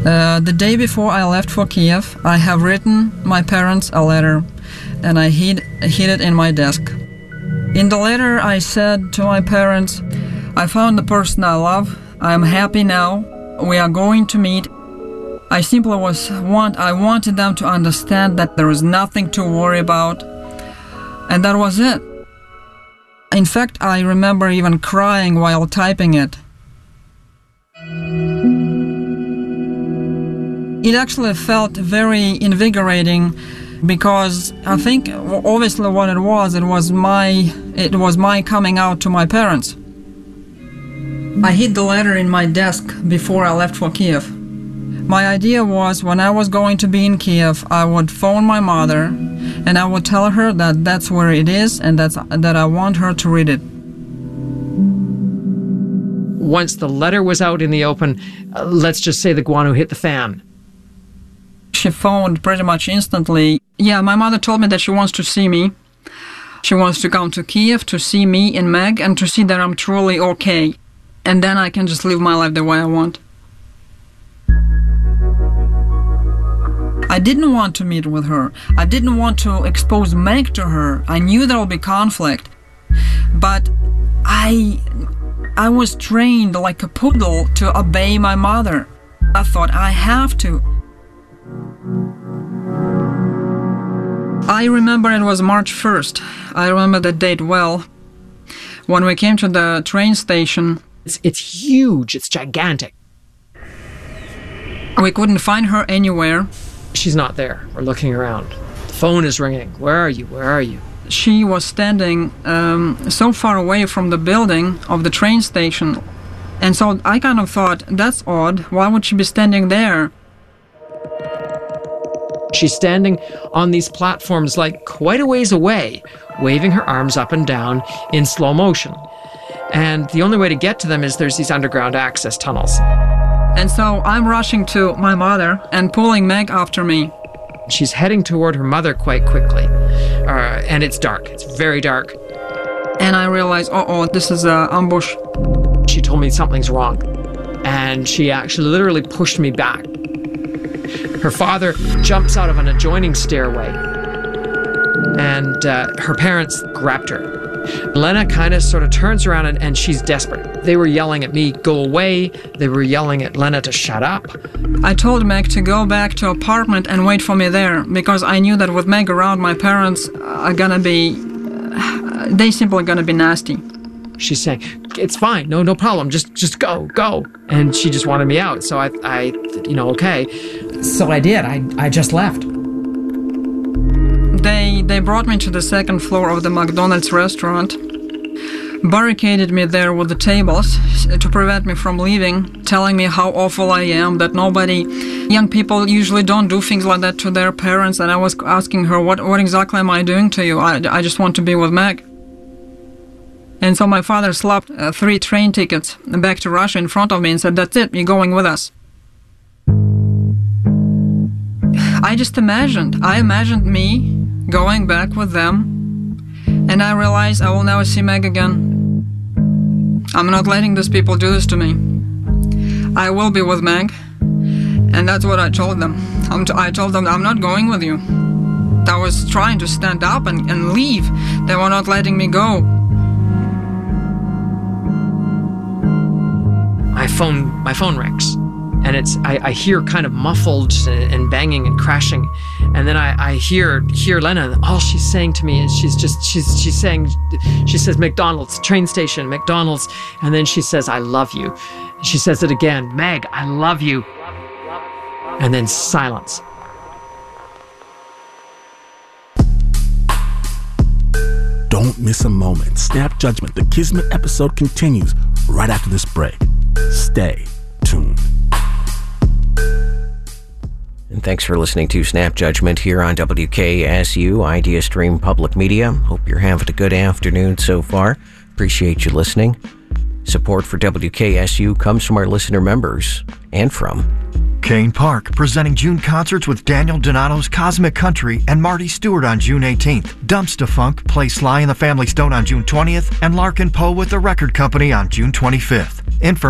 The day before I left for Kiev, I have written my parents a letter, and I hid it in my desk. In the letter, I said to my parents, I found the person I love, I am happy now, we are going to meet. I simply I wanted them to understand that there is nothing to worry about, and that was it. In fact, I remember even crying while typing it. It actually felt very invigorating because I think obviously what it was my coming out to my parents. I hid the letter in my desk before I left for Kiev. My idea was when I was going to be in Kiev, I would phone my mother and I would tell her that that's where it is and that I want her to read it. Once the letter was out in the open, let's just say the guano hit the fan. She phoned pretty much instantly. Yeah, my mother told me that she wants to see me. She wants to come to Kiev to see me and Meg and to see that I'm truly okay. And then I can just live my life the way I want. I didn't want to meet with her. I didn't want to expose Meg to her. I knew there would be conflict. But I was trained like a poodle to obey my mother. I thought I have to. I remember it was March 1st. I remember the date well. When we came to the train station... It's huge. It's gigantic. We couldn't find her anywhere. She's not there. We're looking around. The phone is ringing. Where are you? Where are you? She was standing so far away from the building of the train station. And so I kind of thought, that's odd. Why would she be standing there? She's standing on these platforms like quite a ways away, waving her arms up and down in slow motion. And the only way to get to them is there's these underground access tunnels. And so I'm rushing to my mother and pulling Meg after me. She's heading toward her mother quite quickly. And it's dark. It's very dark. And I realize, this is an ambush. She told me something's wrong. And she actually literally pushed me back. Her father jumps out of an adjoining stairway, and her parents grabbed her. Lena kind of sort of turns around and she's desperate. They were yelling at me, go away. They were yelling at Lena to shut up. I told Meg to go back to apartment and wait for me there because I knew that with Meg around, my parents are gonna be, they simply gonna be nasty. She's saying, it's fine, no problem, just go. And she just wanted me out, so I okay. So I did, I just left. They brought me to the second floor of the McDonald's restaurant, barricaded me there with the tables to prevent me from leaving, telling me how awful I am, that young people usually don't do things like that to their parents, and I was asking her, what exactly am I doing to you? I just want to be with Meg. And so my father slapped 3 train tickets back to Russia in front of me and said, that's it, you're going with us. I imagined me going back with them, and I realized I will never see Meg again. I'm not letting these people do this to me. I will be with Meg, and that's what I told them. I told them I'm not going with you. I was trying to stand up and leave. They were not letting me go. My phone rings, and I hear kind of muffled and banging and crashing, and then I hear Lena, and all she's saying to me is she says McDonald's, train station, McDonald's, and then she says, I love you. She says it again, Meg, I love you. And then silence. Don't miss a moment. Snap Judgment, the Kismet episode continues right after this break. Stay tuned. And thanks for listening to Snap Judgment here on WKSU, Idea Stream Public Media. Hope you're having a good afternoon so far. Appreciate you listening. Support for WKSU comes from our listener members and from Kane Park, presenting June concerts with Daniel Donato's Cosmic Country and Marty Stewart on June 18th. Dumpsta Funk play Sly and the Family Stone on June 20th, and Larkin Poe with the Record Company on June 25th.